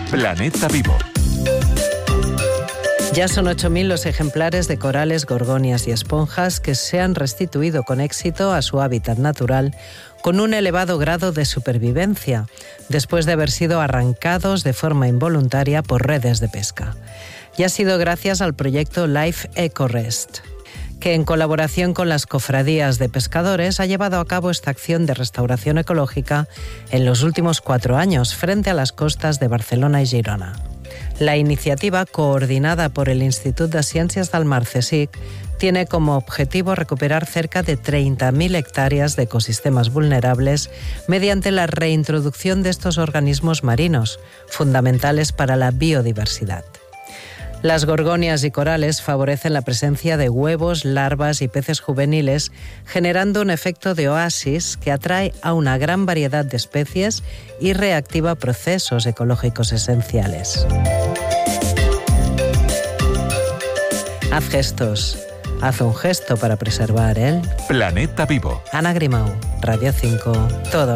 Planeta Vivo. Ya son 8.000 los ejemplares de corales, gorgonias y esponjas que se han restituido con éxito a su hábitat natural con un elevado grado de supervivencia, después de haber sido arrancados de forma involuntaria por redes de pesca. Y ha sido gracias al proyecto Life EcoRest, que en colaboración con las cofradías de pescadores ha llevado a cabo esta acción de restauración ecológica en los últimos 4 años frente a las costas de Barcelona y Girona. La iniciativa, coordinada por el Institut de Ciències del Mar CSIC, tiene como objetivo recuperar cerca de 30.000 hectáreas de ecosistemas vulnerables mediante la reintroducción de estos organismos marinos, fundamentales para la biodiversidad. Las gorgonias y corales favorecen la presencia de huevos, larvas y peces juveniles, generando un efecto de oasis que atrae a una gran variedad de especies y reactiva procesos ecológicos esenciales. Haz gestos. Haz un gesto para preservar el Planeta Vivo. Ana Grimau, Radio 5, todo.